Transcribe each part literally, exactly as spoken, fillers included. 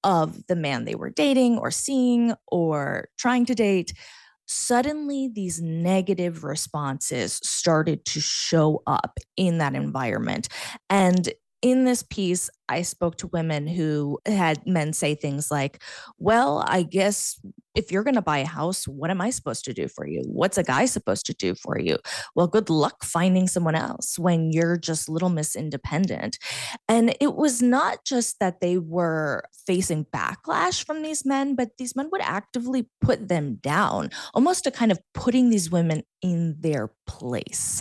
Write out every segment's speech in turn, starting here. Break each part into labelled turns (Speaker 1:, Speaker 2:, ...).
Speaker 1: of the man they were dating or seeing or trying to date, suddenly these negative responses started to show up in that environment. And in this piece, I spoke to women who had men say things like, well, I guess if you're going to buy a house, what am I supposed to do for you? What's a guy supposed to do for you? Well, good luck finding someone else when you're just little miss independent. And it was not just that they were facing backlash from these men, but these men would actively put them down, almost a kind of putting these women in their place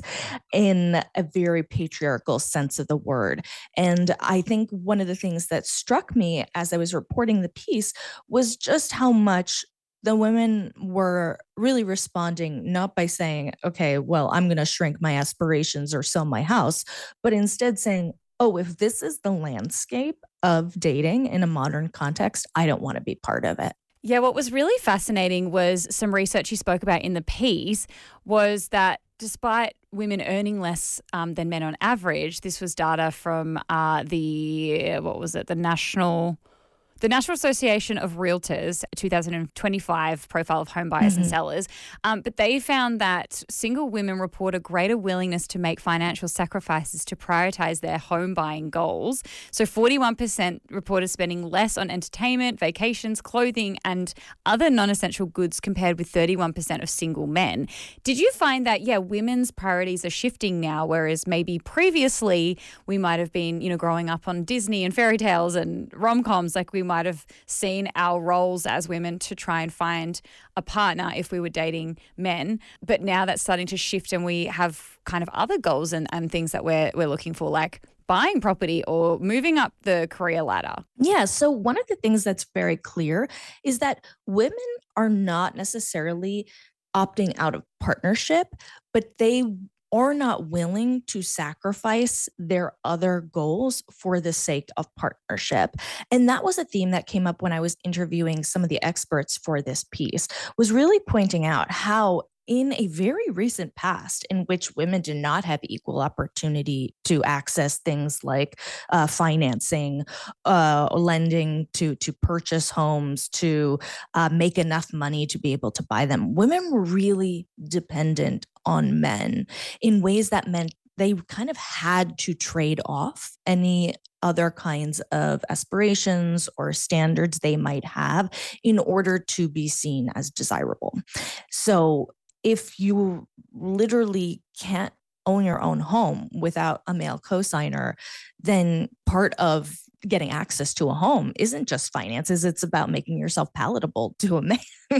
Speaker 1: in a very patriarchal sense of the word. And I think one of the things that struck me as I was reporting the piece was just how much the women were really responding, not by saying, okay, well, I'm going to shrink my aspirations or sell my house, but instead saying, oh, if this is the landscape of dating in a modern context, I don't want to be part of it.
Speaker 2: Yeah, what was really fascinating was some research you spoke about in the piece was that despite women earning less um, than men on average, this was data from uh, the, what was it, the National... The National Association of Realtors two thousand twenty-five profile of home buyers mm-hmm. and sellers, um, but they found that single women report a greater willingness to make financial sacrifices to prioritize their home buying goals. So forty-one percent reported spending less on entertainment, vacations, clothing, and other non-essential goods compared with thirty-one percent of single men. Did you find that, yeah, women's priorities are shifting now, whereas maybe previously we might have been, you know, growing up on Disney and fairy tales and rom-coms, like we might have seen our roles as women to try and find a partner if we were dating men. But now that's starting to shift and we have kind of other goals and, and things that we're we're looking for, like buying property or moving up the career ladder.
Speaker 1: Yeah. So one of the things that's very clear is that women are not necessarily opting out of partnership, but they are not willing to sacrifice their other goals for the sake of partnership. And that was a theme that came up when I was interviewing some of the experts for this piece, was really pointing out how in a very recent past in which women did not have equal opportunity to access things like uh, financing, uh, lending to, to purchase homes, to uh, make enough money to be able to buy them, women were really dependent on men in ways that meant they kind of had to trade off any other kinds of aspirations or standards they might have in order to be seen as desirable. So if you literally can't own your own home without a male cosigner, then part of getting access to a home isn't just finances, it's about making yourself palatable to a man.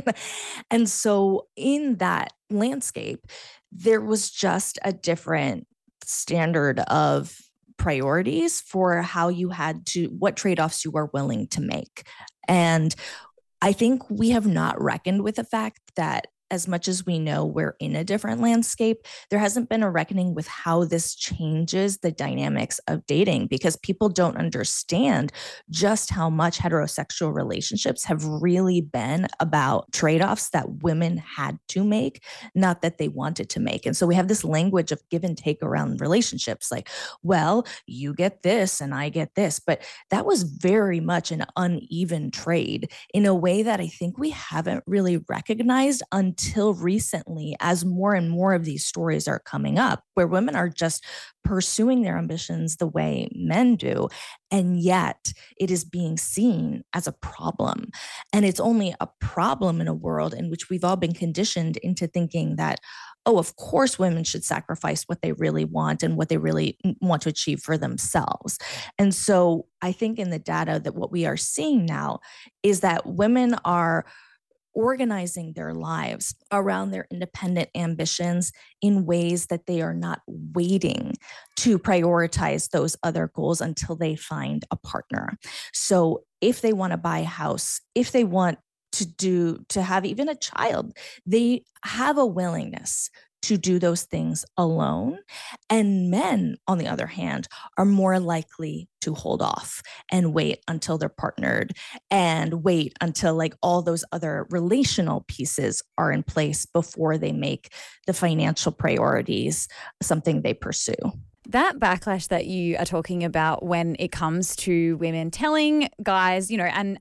Speaker 1: And so in that landscape, there was just a different standard of priorities for how you had to, what trade-offs you were willing to make. And I think we have not reckoned with the fact that as much as we know we're in a different landscape, there hasn't been a reckoning with how this changes the dynamics of dating, because people don't understand just how much heterosexual relationships have really been about trade-offs that women had to make, not that they wanted to make. And so we have this language of give and take around relationships, like, well, you get this and I get this. But that was very much an uneven trade in a way that I think we haven't really recognized until until recently, as more and more of these stories are coming up, where women are just pursuing their ambitions the way men do. And yet it is being seen as a problem. And it's only a problem in a world in which we've all been conditioned into thinking that, oh, of course, women should sacrifice what they really want and what they really want to achieve for themselves. And so I think in the data that what we are seeing now is that women are organizing their lives around their independent ambitions in ways that they are not waiting to prioritize those other goals until they find a partner. So if they want to buy a house, if they want to do, to have even a child, they have a willingness to do those things alone. And men, on the other hand, are more likely to hold off and wait until they're partnered and wait until like all those other relational pieces are in place before they make the financial priorities something they pursue.
Speaker 2: That backlash that you are talking about when it comes to women telling guys, you know, and